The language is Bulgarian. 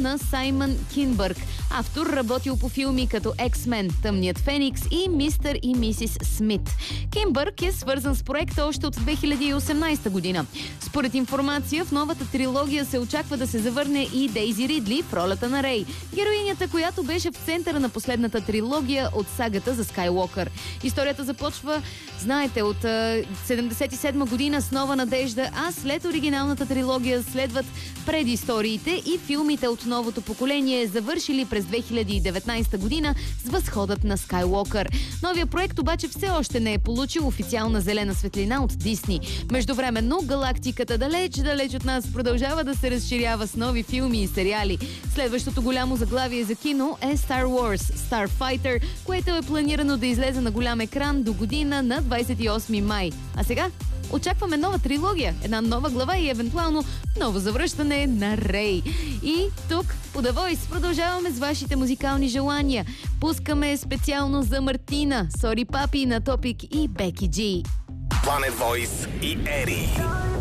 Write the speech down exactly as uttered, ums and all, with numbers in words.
на Саймън Кинбърг. Автор, работил по филми като X-Men, Тъмният Феникс и Мистер и мисис Смит. Кинбърг е свързан с проекта още от две хиляди и осемнадесета година. Според информация, в новата трилогия се очаква да се завърне и Дейзи Ридли в ролята на Рей, героинята, която беше в центъра на последната трилогия от сагата за Скайуокър. Историята започва, знаете, от седемдесет и седма година с Нова надежда, а след оригиналната трилогия следват предисториите и филмите от новото поколение, завършили през две хиляди и деветнадесета година с възходът на Скайуокър. Новия проект обаче все още не е получил официална зелена светлина от Дисни. Междувременно галактиката далеч, далеч от нас продължава да се разширява с нови филми и сериали. Следващото голямо заглавие за кино е Star Wars Starfighter, което е планирано да излезе на голям екран до година на двадесет и осми май. А сега очакваме нова трилогия, една нова глава и евентуално ново завръщане на Рей. И тук по The Voice продължаваме с вашите музикални желания. Пускаме специално за Мартина, Сори Папи на Топик и Беки Джи. Planet Voice и Ери.